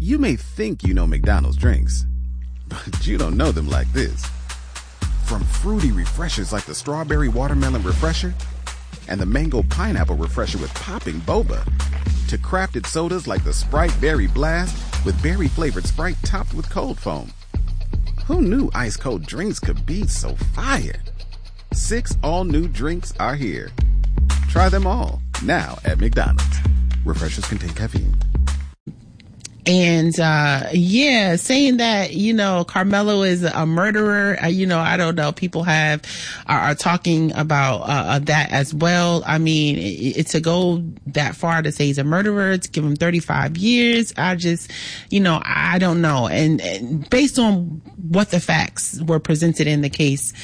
You may think you know McDonald's drinks, but you don't know them like this. From fruity refreshers like the Strawberry Watermelon Refresher and the Mango Pineapple Refresher with popping boba, to crafted sodas like the Sprite Berry Blast with berry-flavored Sprite topped with cold foam. Who knew ice-cold drinks could be so fire? 6 all-new drinks are here. Try them all, now at McDonald's. Refreshers contain caffeine. And, saying that, Carmelo is a murderer, I don't know. People are talking about, that as well. I mean, it's to go that far to say he's a murderer, to give him 35 years. I just, I don't know. And based on what the facts were presented in the case,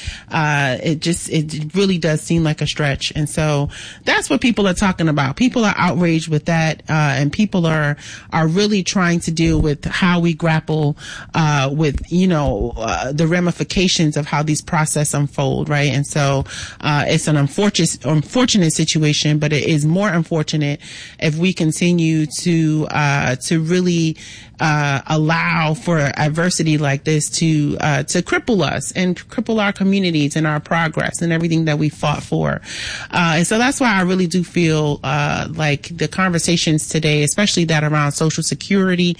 it really does seem like a stretch. And so that's what people are talking about. People are outraged with that, and people are really trying to deal with how we grapple with the ramifications of how these processes unfold, right? And so it's an unfortunate situation, but it is more unfortunate if we continue to really allow for adversity like this to cripple us and cripple our communities and our progress and everything that we fought for. And so that's why I really do feel like the conversations today, especially that around Social Security,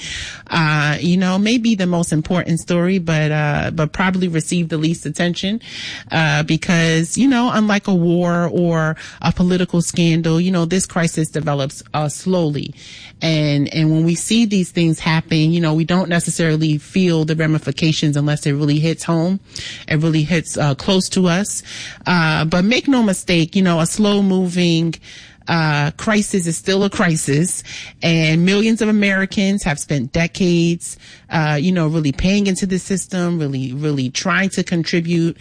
may be the most important story, but probably receive the least attention, because, unlike a war or a political scandal, this crisis develops slowly. And when we see these things happen, we don't necessarily feel the ramifications unless it really hits home. It really hits close to us. But make no mistake, a slow moving crisis is still a crisis, and millions of Americans have spent decades, really paying into the system, really trying to contribute.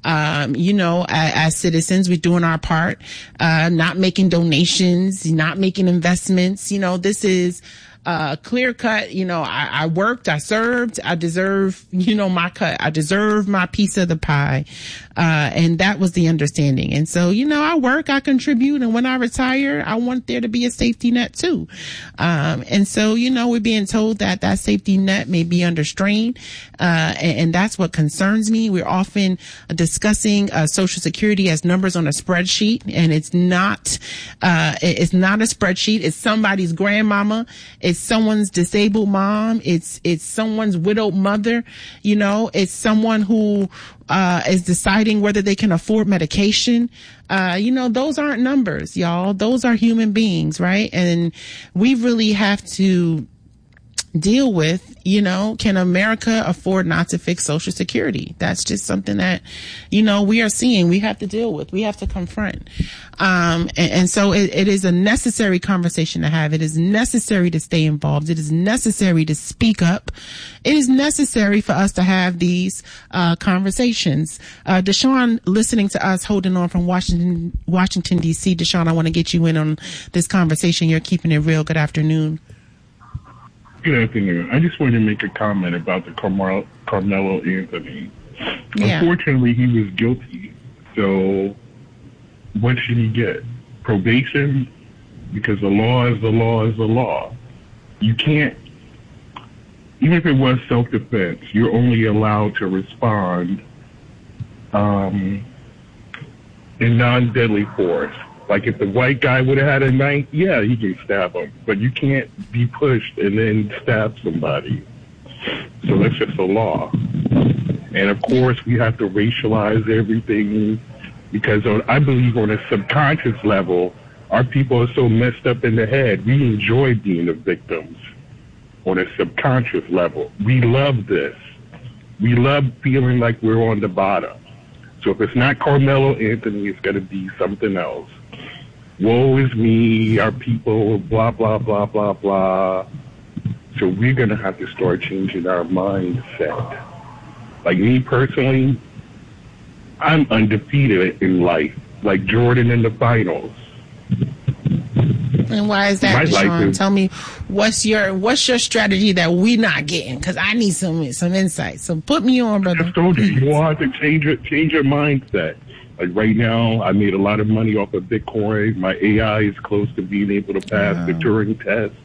As citizens, we're doing our part, not making donations, not making investments. This is clear cut. I worked, I served, I deserve, my cut. I deserve my piece of the pie. And that was the understanding. And so, I work, I contribute, and when I retire, I want there to be a safety net too. And so, we're being told that safety net may be under strain. And that's what concerns me. We're often discussing Social Security as numbers on a spreadsheet, and it's not a spreadsheet. It's somebody's grandmama. It's someone's disabled mom. It's someone's widowed mother. It's someone who is deciding whether they can afford medication. Those aren't numbers, y'all. Those are human beings, right? And we really have to deal with, can America afford not to fix Social Security? That's just something that, we are seeing, we have to deal with, we have to confront. And so it is a necessary conversation to have. It is necessary to stay involved. It is necessary to speak up. It is necessary for us to have these conversations. Deshaun, listening to us holding on from Washington, D.C. Deshaun, I want to get you in on this conversation. You're keeping it real. Good afternoon. Good afternoon. I just wanted to make a comment about the Carmelo Anthony. Yeah. Unfortunately, he was guilty. So what should he get? Probation? Because the law is the law is the law. You can't, even if it was self-defense, you're only allowed to respond in non-deadly force. Like if the white guy would have had a knife, yeah, he can stab him. But you can't be pushed and then stab somebody. So that's just the law. And of course, we have to racialize everything because I believe on a subconscious level, our people are so messed up in the head. We enjoy being the victims on a subconscious level. We love this. We love feeling like we're on the bottom. So if it's not Carmelo Anthony, it's going to be something else. Woe is me, our people, blah, blah, blah, blah, blah. So we're going to have to start changing our mindset. Like me personally, I'm undefeated in life, like Jordan in the finals. And why is that, Deshaun? Tell me, what's your strategy that we're not getting? Because I need some insight. So put me on, brother. I just told you, you want to change your mindset. Like right now, I made a lot of money off of Bitcoin. My AI is close to being able to pass the Turing test.